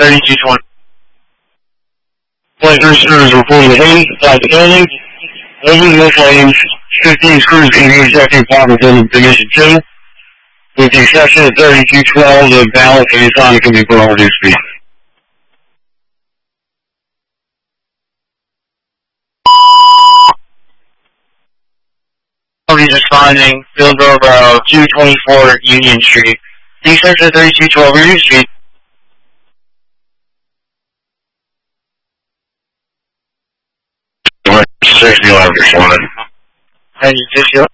3220. Flight 3 is reporting the Haiti, flight building. Over no flames, 15 crews engaged acting apartment building division 2. With the exception of 3212, the balance of the time can be put on reduced speed. He's responding, Billboro 224 Union Street. Descent to 3212 Union Street. Safety line responded. And you just